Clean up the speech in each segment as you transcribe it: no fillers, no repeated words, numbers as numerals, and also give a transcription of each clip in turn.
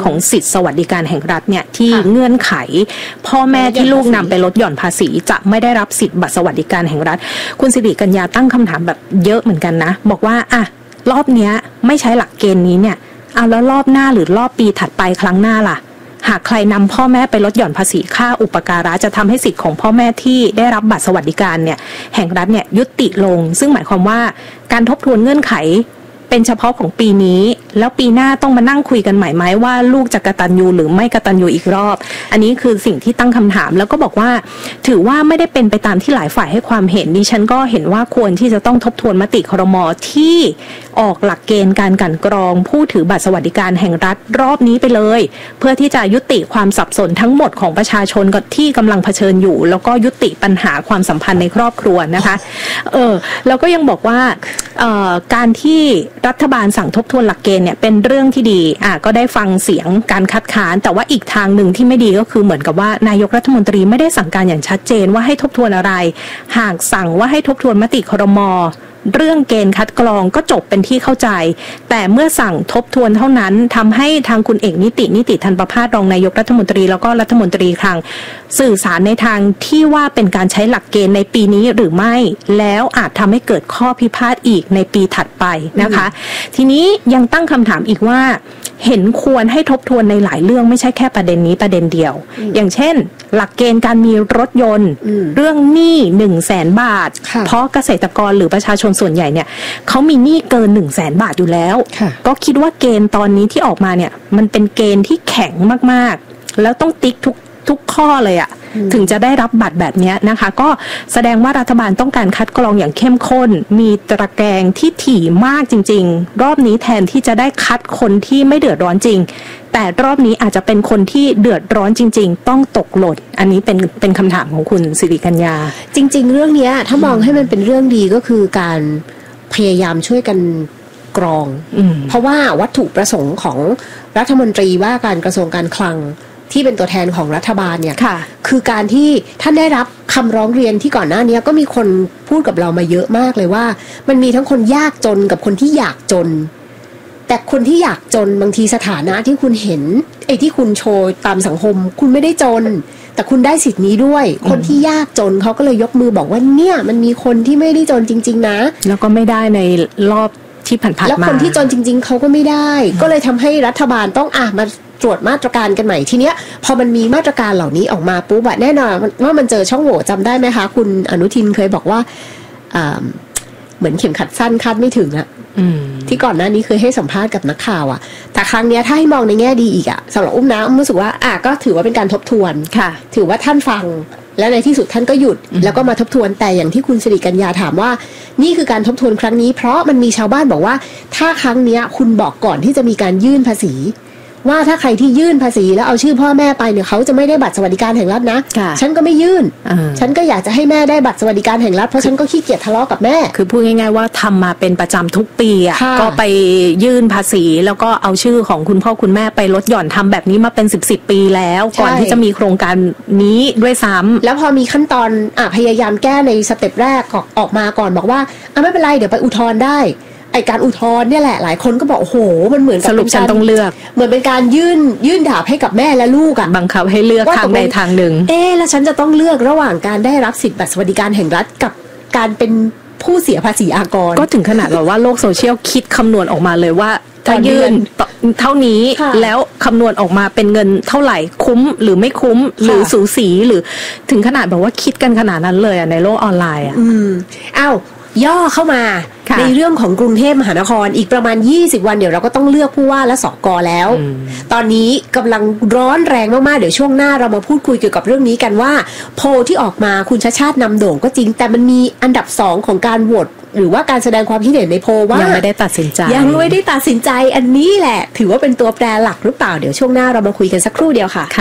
ของสิทธิสวัสดิการแห่งรัฐเนี่ยที่เงื่อนไขพ่อแม่ที่ลูกนำไปลดหย่อนภาษีจะไม่ได้รับสิทธิบัตรสวัสดิการแห่งรัฐคุณสิริกัญญาตั้งคำถามแบบเยอะเหมือนกันนะบอกว่าอ่ะรอบเนี้ยไม่ใช้หลักเกณฑ์นี้เนี่ยแล้วรอบหน้าหรือรอบปีถัดไปครั้งหน้าล่ะหากใครนำพ่อแม่ไปลดหย่อนภาษีค่าอุปการะจะทำให้สิทธิ์ของพ่อแม่ที่ได้รับบัตรสวัสดิการเนี่ยแห่งรัฐเนี่ยยุติลงซึ่งหมายความว่าการทบทวนเงื่อนไขเป็นเฉพาะของปีนี้แล้วปีหน้าต้องมานั่งคุยกันใหม่ไหมว่าลูกจะกตัญญูหรือไม่กตัญญูอีกรอบอันนี้คือสิ่งที่ตั้งคำถามแล้วก็บอกว่าถือว่าไม่ได้เป็นไปตามที่หลายฝ่ายให้ความเห็นดิฉันก็เห็นว่าควรที่จะต้องทบทวนมติครม.ที่ออกหลักเกณฑ์การกลั่นกรองผู้ถือบัตรสวัสดิการแห่งรัฐรอบนี้ไปเลยเพื่อที่จะยุติความสับสนทั้งหมดของประชาชนที่กำลังเผชิญอยู่แล้วก็ยุติปัญหาความสัมพันธ์ในครอบครัวนะคะแล้วก็ยังบอกว่าการที่รัฐบาลสั่งทบทวนหลักเกณฑ์เนี่ยเป็นเรื่องที่ดีก็ได้ฟังเสียงการคัดค้านแต่ว่าอีกทางหนึ่งที่ไม่ดีก็คือเหมือนกับว่านายกรัฐมนตรีไม่ได้สั่งการอย่างชัดเจนว่าให้ทบทวนอะไรหากสั่งว่าให้ทบทวนมติครม.เรื่องเกณฑ์คัดกรองก็จบเป็นที่เข้าใจแต่เมื่อสั่งทบทวนเท่านั้นทำให้ทางคุณเอกนิติธันประภาสรองนายกรัฐมนตรีแล้วก็รัฐมนตรีคลังสื่อสารในทางที่ว่าเป็นการใช้หลักเกณฑ์ในปีนี้หรือไม่แล้วอาจทำให้เกิดข้อพิพาทอีกในปีถัดไปนะคะทีนี้ยังตั้งคำถามอีกว่าเห็นควรให้ทบทวนในหลายเรื่องไม่ใช่แค่ประเด็นนี้ประเด็นเดียวอย่างเช่นหลักเกณฑ์การมีรถยนต์เรื่องหนี้ 100,000 บาทเพราะเกษตรกรหรือประชาชนส่วนใหญ่เนี่ยเขามีหนี้เกิน 100,000 บาทอยู่แล้วก็คิดว่าเกณฑ์ตอนนี้ที่ออกมาเนี่ยมันเป็นเกณฑ์ที่แข็งมากๆแล้วต้องติ๊กทุกข้อเลยอะถึงจะได้รับบัตรแบบนี้นะคะก็แสดงว่ารัฐบาลต้องการคัดกรองอย่างเข้มข้นมีตะแกรงที่ถี่มากจริงๆรอบนี้แทนที่จะได้คัดคนที่ไม่เดือดร้อนจริงแต่รอบนี้อาจจะเป็นคนที่เดือดร้อนจริงๆต้องตกหล่นอันนี้เป็นคำถามของคุณสิริกัญญาจริงๆเรื่องนี้ถ้ามองให้มันเป็นเรื่องดีก็คือการพยายามช่วยกันกรองเพราะว่าวัตถุประสงค์ของรัฐมนตรีว่าการกระทรวงการคลังที่เป็นตัวแทนของรัฐบาลเนี่ยคือการที่ท่านได้รับคำร้องเรียนที่ก่อนหน้านี้ก็มีคนพูดกับเรามาเยอะมากเลยว่ามันมีทั้งคนยากจนกับคนที่อยากจนแต่คนที่อยากจนบางทีสถานะที่คุณเห็นไอ้ที่คุณโชว์ตามสังคมคุณไม่ได้จนแต่คุณได้สิทธิ์นี้ด้วยคนที่ยากจนเขาก็เลยยกมือบอกว่าเนี่ยมันมีคนที่ไม่ได้จนจริงๆนะแล้วก็ไม่ได้ในรอบที่ผ่านๆมาแล้วคนที่จนจริงๆเขาก็ไม่ได้ก็เลยทำให้รัฐบาลต้องมาตรวจมาตรการกันใหม่ทีเนี้ยพอมันมีมาตรการเหล่านี้ออกมาปุ๊บแน่นอนว่ามันเจอช่องโหว่จำได้ไหมคะคุณอนุทินเคยบอกว่าเหมือนเข็มขัดสั้นคาดไม่ถึงที่ก่อนหน้านี้เคยให้สัมภาษณ์กับนักข่าวแต่ครั้งนี้ถ้าให้มองในแง่ดีอีกสำหรับอุ้มนะอุ้มรู้สึกว่าก็ถือว่าเป็นการทบทวนถือว่าท่านฟังแล้วในที่สุดท่านก็หยุดแล้วก็มาทบทวนแต่อย่างที่คุณสิริกัญญาถามว่านี่คือการทบทวนครั้งนี้เพราะมันมีชาวบ้านบอกว่าถ้าครั้งนี้คุณบอกก่อนที่จะมีการยื่นภาษีว่าถ้าใครที่ยื่นภาษีแล้วเอาชื่อพ่อแม่ไปเนี่ยเขาจะไม่ได้บัตรสวัสดิการแห่งรัฐนะฉันก็ไม่ยื่นฉันก็อยากจะให้แม่ได้บัตรสวัสดิการแห่งรัฐเพราะฉันก็ขี้เกียจทะเลาะกับแม่คือพูดง่ายๆว่าทำมาเป็นประจำทุกปีก็ไปยื่นภาษีแล้วก็เอาชื่อของคุณพ่อคุณแม่ไปลดหย่อนทำแบบนี้มาเป็น10 ปีแล้วก่อนที่จะมีโครงการนี้ด้วยซ้ำแล้วพอมีขั้นตอนพยายามแก้ในสเต็ปแรกออกมาก่อนบอกว่าไม่เป็นไรเดี๋ยวไปอุทธรณ์ได้ไอการอุทธรณ์เนี่ยแหละหลายคนก็บอกโอ้โหมันเหมือนกับสรุปฉันต้องเลือกเหมือนเป็นการยื่นดาบให้กับแม่และลูกบังคับให้เลือกทางใดทางหนึ่งแล้วฉันจะต้องเลือกระหว่างการได้รับสิทธิบัตรสวัสดิการแห่งรัฐกับการเป็นผู้เสียภาษีอากรก็ถึงขนาดแบบว่าโลกโซเชียลคิดคำนวณออกมาเลยว่าถ้ายื่นเท่านี้แล้วคำนวณออกมาเป็นเงินเท่าไหร่คุ้มหรือไม่คุ้มหรือสูสีหรือถึงขนาดแบบว่าคิดกันขนาดนั้นเลยในโลกออนไลน์ย่อเข้ามาในเรื่องของกรุงเทพมหานครอีกประมาณ20วันเดี๋ยวเราก็ต้องเลือกผู้ว่าและสก.แล้วตอนนี้กำลังร้อนแรงมากๆเดี๋ยวช่วงหน้าเรามาพูดคุยเกี่ยวกับเรื่องนี้กันว่าโพลที่ออกมาคุณชาติชาตินำโด่งก็จริงแต่มันมีอันดับ2ของการโหวตหรือว่าการแสดงความคิดเห็นในโพลว่ายังไม่ได้ตัดสินใจอันนี้แหละถือว่าเป็นตัวแปรหลักหรือเปล่าเดี๋ยวช่วงหน้าเรามาคุยกันสักครู่เดียวค่ะ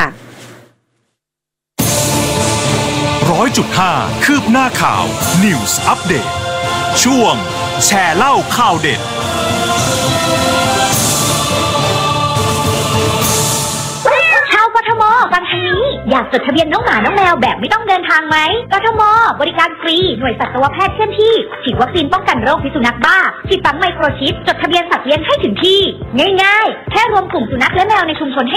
100.5 คืบหน้าข่าว News Update ช่วงแชร์เล่าข่าวเด็ดชาวกทมฟังทางนี้อยากจดทะเบียนน้องหมาน้องแมวแบบไม่ต้องเดินทางไหมกทมบริการฟรีหน่วยสัตวแพทย์เคลื่อนที่ฉีดวัคซีนป้องกันโรคพิษสุนัขบ้าฉีดปั๊มไมโครชิปจดทะเบียนสัตว์เลี้ยงให้ถึงที่ง่ายๆแค่รวมกลุ่มสุนัขและแมวในชุมชนให้